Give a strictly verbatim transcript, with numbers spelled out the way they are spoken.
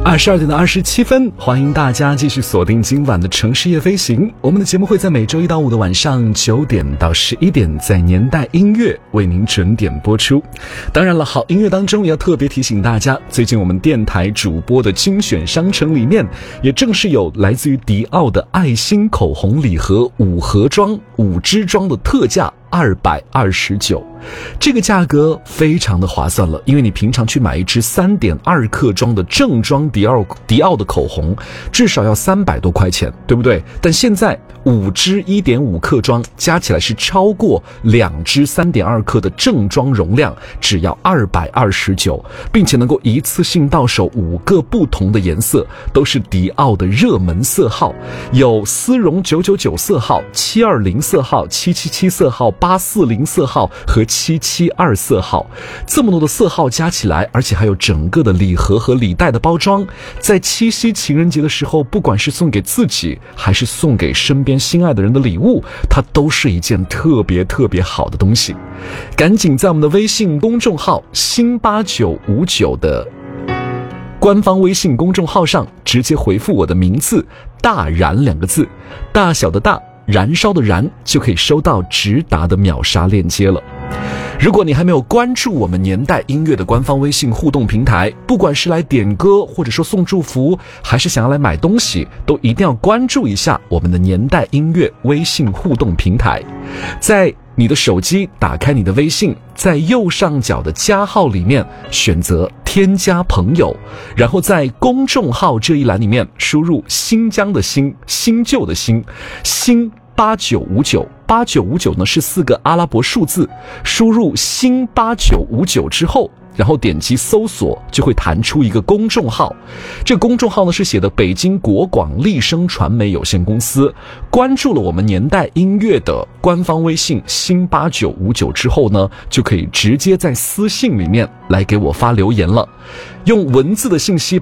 二十二点的二十七分，欢迎大家继续锁定今晚的城市夜飞行。我们的节目会在每周一到五的晚上九点到十一点，在年代音乐为您准点播出。当然了，好音乐当中也要特别提醒大家，最近我们电台主播的精选商城里面，也正是有来自于迪奥的爱心口红礼盒五盒装、五支装的特价。二百二十九，这个价格非常的划算了，因为你平常去买一支 三点二 克装的正装迪奥迪奥的口红，至少要三百多块钱，对不对？但现在五支 一点五 克装加起来是超过两支 三点二 克的正装容量，只要二百二十九，并且能够一次性到手五个不同的颜色，都是迪奥的热门色号，有丝绒九九九色号、七二零色号、七七七色号、八四零色号和七七二色号，这么多的色号加起来，而且还有整个的礼盒和礼袋的包装，在七夕情人节的时候，不管是送给自己还是送给身边心爱的人的礼物，它都是一件特别特别好的东西。赶紧在我们的微信公众号新八九五九的官方微信公众号上直接回复我的名字大燃两个字，大小的大，燃烧的燃，就可以收到直达的秒杀链接了。如果你还没有关注我们年代音乐的官方微信互动平台，不管是来点歌或者说送祝福，还是想要来买东西，都一定要关注一下我们的年代音乐微信互动平台。在你的手机打开你的微信，在右上角的加号里面选择添加朋友，然后在公众号这一栏里面输入新疆的新，新旧的新，新八九五九，八九五九呢是四个阿拉伯数字，输入新八九五九之后，然后点击搜索，就会弹出一个公众号。这个公众号呢是写的北京国广立声传媒有限公司。关注了我们年代音乐的官方微信新八九五九之后呢，就可以直接在私信里面来给我发留言了，用文字的信息